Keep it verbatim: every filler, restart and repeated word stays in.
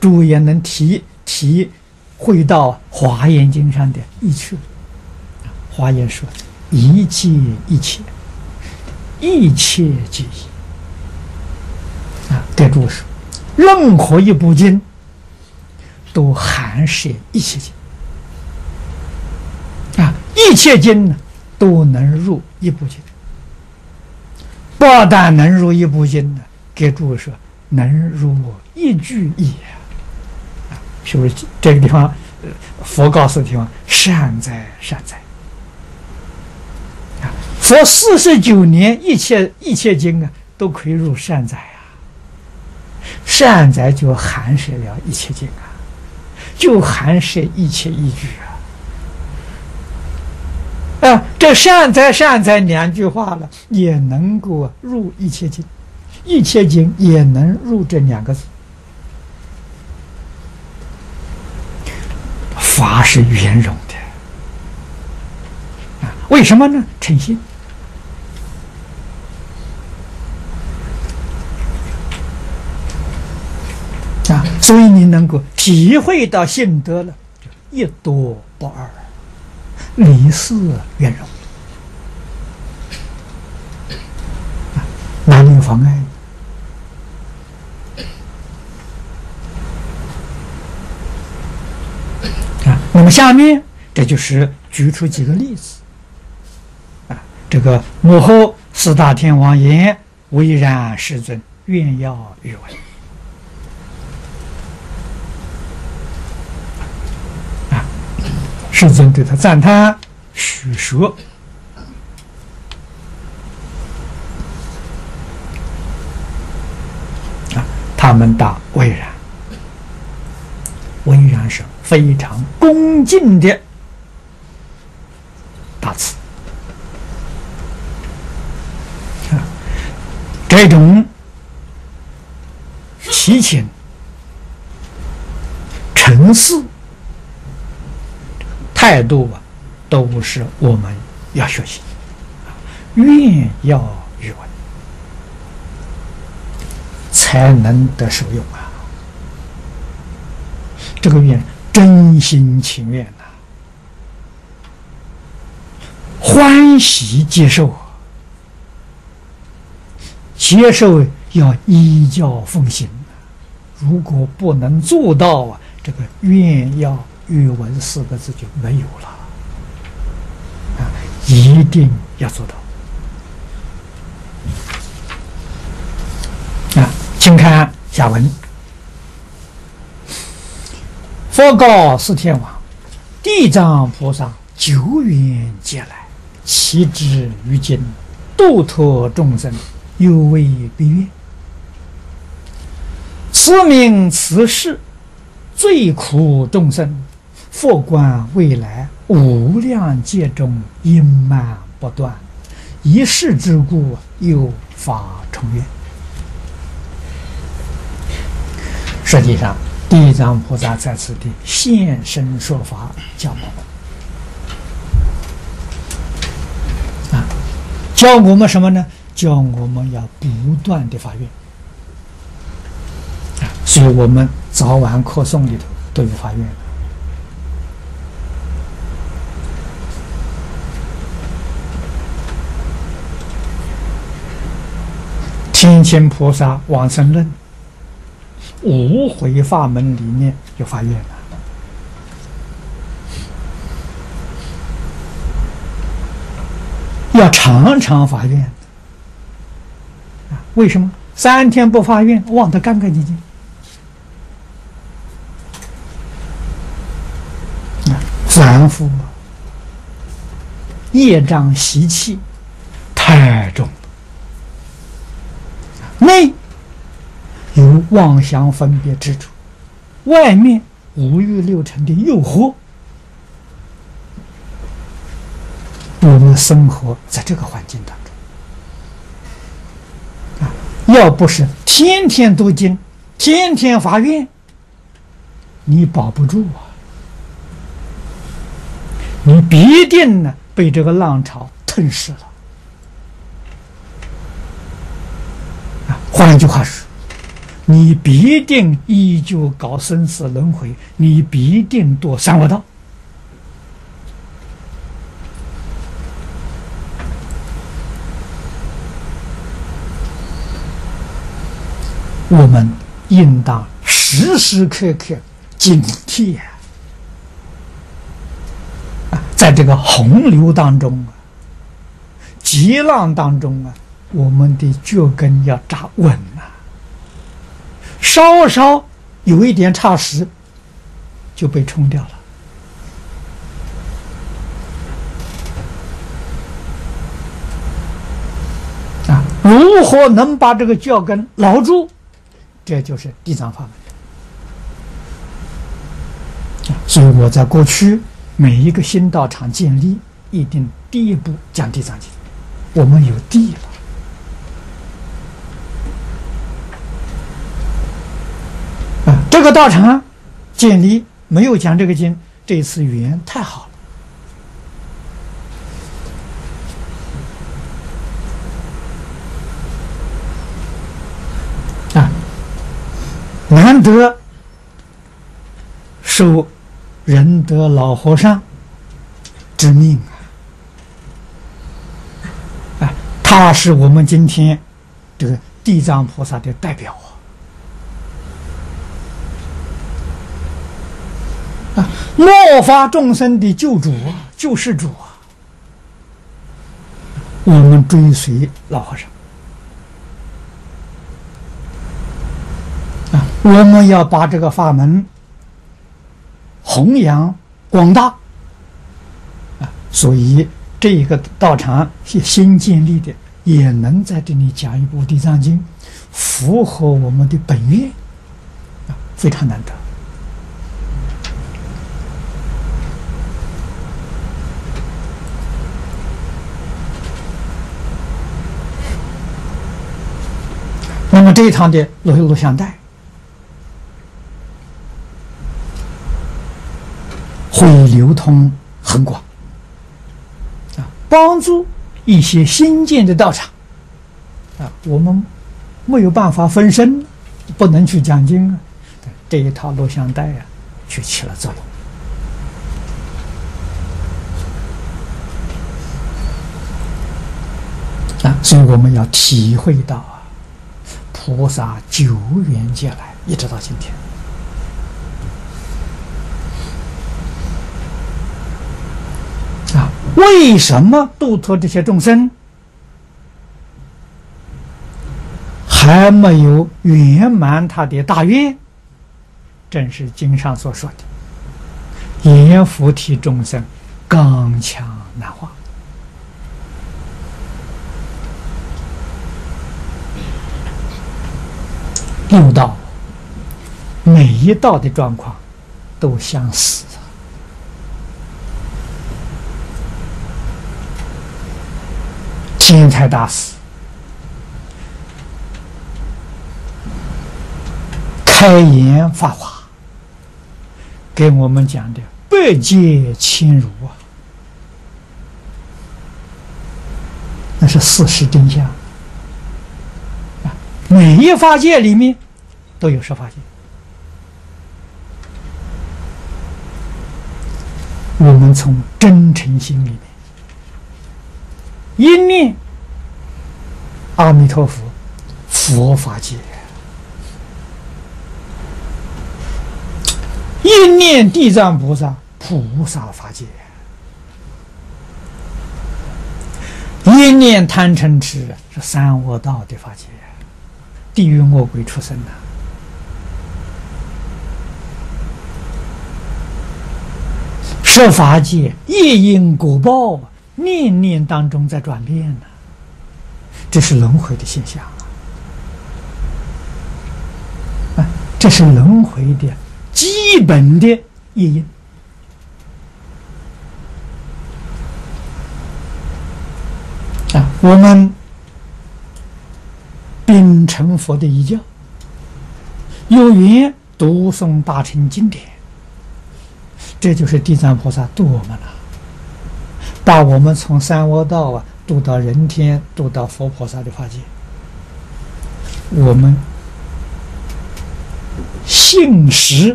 诸位也能体体会到《华严经》上的意趣。华严说：“一切一切，一切皆一。”啊，给诸位说，任何一部经都含摄一切经。啊，一切经呢都能入一部经。不但能入一部经呢，给诸位说，能入一句义啊！是不是这个地方？呃，佛告诉地方，善哉善哉！啊，佛四十九年一切一切经啊，都可以入善哉啊！善哉就含摄了一切经啊，就含摄一切义句啊！啊，这善哉善哉两句话了，也能够入一切经，一切经也能入这两个字。法是圆融的啊，为什么呢？诚心啊，所以你能够体会到性德了，一多不二。离事圆融，哪里有妨碍？啊，那么下面这就是举出几个例子。啊，这个幕后四大天王言：“唯然世尊，愿要语闻。”世尊对他赞叹许说，啊，他们答唯然，唯然是非常恭敬的大慈啊，这种齐情诚思态度啊，都是我们要学习，愿要语闻，才能得受用啊。这个愿真心情愿呐、啊，欢喜接受，接受要依教奉行。如果不能做到啊，这个愿要语闻四个字就没有了啊！一定要做到啊！请看下文。佛告四天王：地藏菩萨久远劫来，其志于今，度脱众生，有为必愿。此名此事，最苦众生。佛观未来无量劫中因慢不断，一世之故，有法重愿。实际上，地藏菩萨在此地现身说法，教我们啊，教我们什么呢？教我们要不断的发愿啊，所以我们早晚课诵里头都有发愿。天亲菩萨往生论无悔法门里面有发愿了，要常常发愿啊！为什么三天不发愿，忘得干干净净啊？凡夫业障习气太重。内有妄想分别之处，外面五欲六尘的诱惑，我们生活在这个环境当中啊，要不是天天读经，天天发愿，你保不住啊！你必定呢被这个浪潮吞噬了。换一句话说， 你必定依旧搞生死轮回，你必定堕三恶道。我们应当时时刻刻警惕啊！在这个洪流当中啊，急浪当中啊，我们的脚跟要扎稳啊！稍稍有一点差时，就被冲掉了啊！如何能把这个脚跟牢住？这就是地藏法门。所以我在过去每一个新道场建立，一定第一步讲地藏经，我们有地了。啊，这个道场建立没有讲这个经，这次缘太好了。啊，难得受仁德老和尚之命啊！啊，他是我们今天这个地藏菩萨的代表啊！啊，末法众生的救主啊，救世主啊！我们追随老和尚啊，我们要把这个法门弘扬广大啊，所以这一个道场是新建立的，也能在这里讲一部《地藏经》，符合我们的本愿啊，非常难得。那么这一堂的录录像带会流通很广啊，帮助一些新建的道场啊，我们没有办法分身，不能去讲经啊，这一套录像带啊，却起了作用啊，所以我们要体会到啊，菩萨久远劫来，一直到今天。啊，为什么度脱这些众生还没有圆满他的大愿？正是经上所说的，阎浮提众生刚强难化。六道每一道的状况都相似。天台大师开言法华，给我们讲的百劫千如啊，那是事实真相啊！每一法界里面都有十法界，我们从真诚心里面一念阿弥陀佛，佛法界；一念地藏菩萨，菩萨法界；一念贪嗔痴，是三恶道的法界，地狱恶鬼畜生呐。十法界业因果报，念念当中在转变呢，这是轮回的现象啊！这是轮回的基本的业因啊！我们秉承佛的遗教，有缘读诵大乘经典，这就是地藏菩萨度我们了。把我们从三恶道啊渡到人天，渡到佛菩萨的法界，我们信实